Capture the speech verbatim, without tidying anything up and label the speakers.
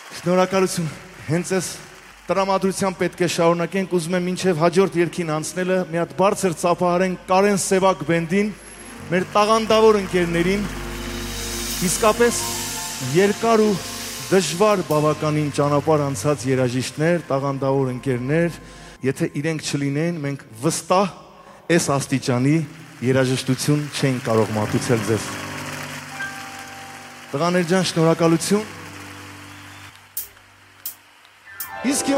Speaker 1: Շնորհակալություն։ Հենց այս տրամադրությամբ պետք է շարունակենք, ուզում եմ մինչև հաջորդ երգին անցնելը մի հատ բարձր ծափահարենք Կարեն Սևակ բենդին, մեր տաղանդավոր ընկերներին, իսկապես երկար ու դժվար բավականին ճանապարհ անցած երաժիշտներ, տաղանդավոր ընկերներ, եթե իրենք չլինեն, մենք վստահ այս աստիճանի երաժշտություն չենք կարող մատուցել ձեզ։ Տղաներ ջան, շնորհակալություն։ Իսկ